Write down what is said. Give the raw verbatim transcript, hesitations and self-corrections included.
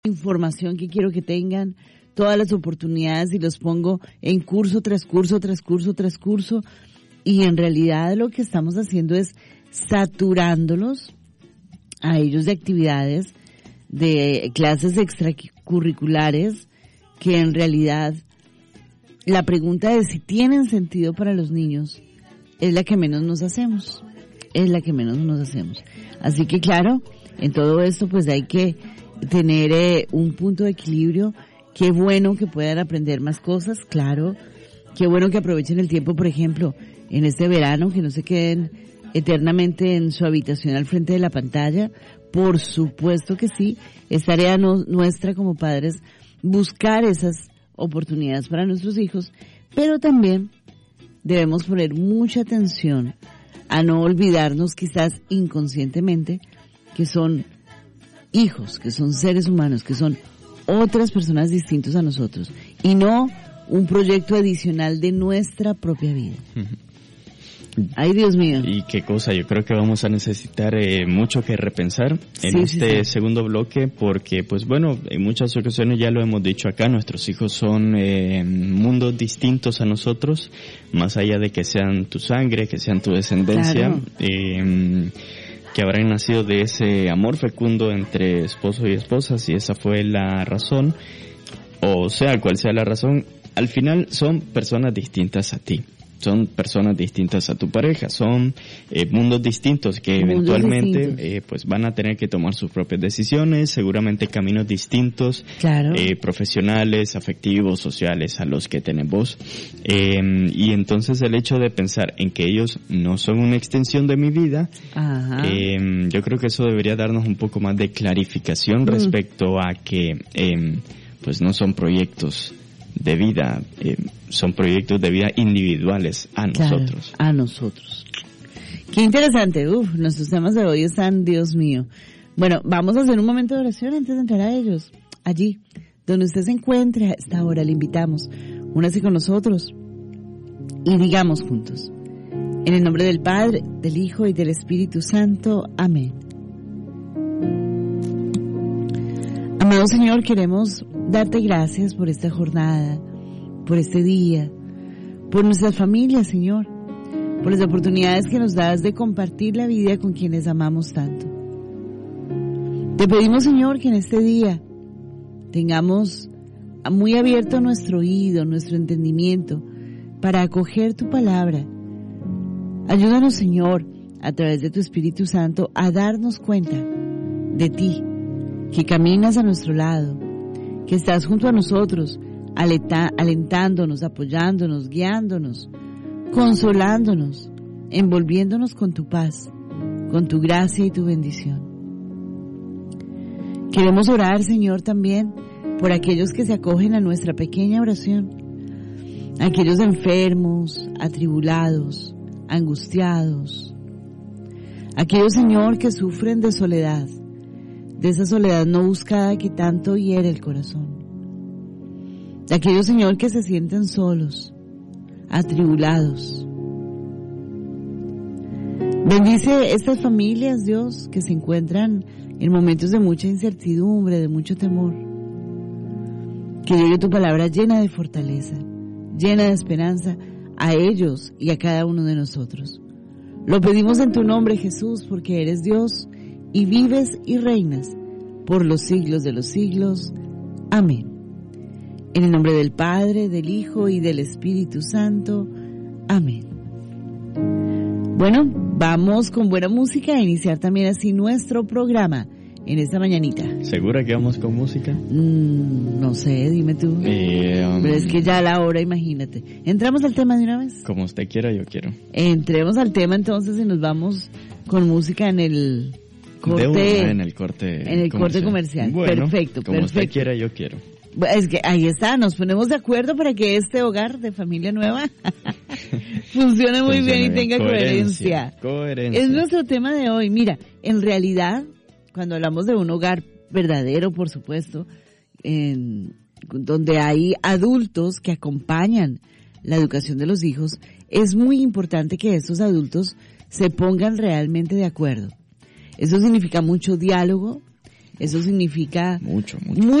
información que quiero que tengan, todas las oportunidades y los pongo en curso tras curso, tras curso, tras curso. Y en realidad lo que estamos haciendo es saturándolos a ellos de actividades, de clases extracurriculares, que en realidad la pregunta de si tienen sentido para los niños es la que menos nos hacemos, es la que menos nos hacemos. Así que claro, en todo esto pues hay que tener eh, un punto de equilibrio. Qué bueno que puedan aprender más cosas, claro. Qué bueno que aprovechen el tiempo, por ejemplo, en este verano, que no se queden eternamente en su habitación al frente de la pantalla. Por supuesto que sí, es tarea no, nuestra como padres buscar esas oportunidades para nuestros hijos, pero también debemos poner mucha atención a no olvidarnos quizás inconscientemente que son hijos, que son seres humanos, que son otras personas distintas a nosotros y no un proyecto adicional de nuestra propia vida. Ay, Dios mío. Y qué cosa, yo creo que vamos a necesitar eh, mucho que repensar en sí, este sí, sí. segundo bloque, porque pues bueno, en muchas ocasiones ya lo hemos dicho acá, nuestros hijos son eh, mundos distintos a nosotros, más allá de que sean tu sangre, que sean tu descendencia, claro. eh, que habrán nacido de ese amor fecundo entre esposo y esposa, si esa fue la razón, o sea, cual sea la razón, al final son personas distintas a ti. Son personas distintas a tu pareja, son eh, mundos distintos que mundos eventualmente distintos. Eh, pues van a tener que tomar sus propias decisiones, seguramente caminos distintos, claro. eh, profesionales, afectivos, sociales a los que tenemos. Eh, y entonces el hecho de pensar en que ellos no son una extensión de mi vida, eh, yo creo que eso debería darnos un poco más de clarificación mm. respecto a que eh, pues no son proyectos de vida, eh, son proyectos de vida individuales a nosotros. Claro, a nosotros. Qué interesante, uf, nuestros temas de hoy están, Dios mío. Bueno, vamos a hacer un momento de oración antes de entrar a ellos. Allí, donde usted se encuentre a esta hora, le invitamos, únase con nosotros y digamos juntos, en el nombre del Padre, del Hijo y del Espíritu Santo. Amén. Amado Señor, queremos darte gracias por esta jornada, por este día, por nuestras familias, Señor, por las oportunidades que nos das de compartir la vida con quienes amamos tanto. Te pedimos, Señor, que en este día tengamos muy abierto nuestro oído, nuestro entendimiento, para acoger tu palabra. Ayúdanos, Señor, a través de tu Espíritu Santo, a darnos cuenta de ti, que caminas a nuestro lado, que estás junto a nosotros, aleta, alentándonos, apoyándonos, guiándonos, consolándonos, envolviéndonos con tu paz, con tu gracia y tu bendición. Queremos orar, Señor, también por aquellos que se acogen a nuestra pequeña oración, aquellos enfermos, atribulados, angustiados, aquellos, Señor, que sufren de soledad, de esa soledad no buscada que tanto hiere el corazón. De aquellos, Señor, que se sienten solos, atribulados. Bendice estas familias, Dios, que se encuentran en momentos de mucha incertidumbre, de mucho temor. Que llegue tu palabra llena de fortaleza, llena de esperanza a ellos y a cada uno de nosotros. Lo pedimos en tu nombre, Jesús, porque eres Dios y vives y reinas por los siglos de los siglos. Amén. En el nombre del Padre, del Hijo y del Espíritu Santo. Amén. Bueno, vamos con buena música a iniciar también así nuestro programa en esta mañanita. ¿Segura que vamos con música? Mm, no sé, dime tú. Eh, um, Pero es que ya a la hora, imagínate. ¿Entramos al tema de una vez? Como usted quiera, yo quiero. Entremos al tema entonces y nos vamos con música en el corte. De una, en el corte En el comercial. corte comercial. Bueno, perfecto, como perfecto. usted quiera, yo quiero. Es que ahí está, nos ponemos de acuerdo para que este hogar de familia nueva funcione muy bien y tenga coherencia. coherencia. Coherencia. Es nuestro tema de hoy. Mira, en realidad, cuando hablamos de un hogar verdadero, por supuesto, en, donde hay adultos que acompañan la educación de los hijos, es muy importante que estos adultos se pongan realmente de acuerdo. Eso significa mucho diálogo, Eso significa mucho, mucho. mucho